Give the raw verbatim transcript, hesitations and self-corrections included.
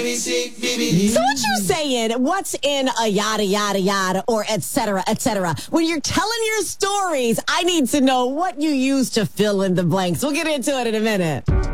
So what you saying? What's in a yada, yada, yada, or et cetera, et cetera? When you're telling your stories, I need to know what you use to fill in the blanks. We'll get into it in a minute.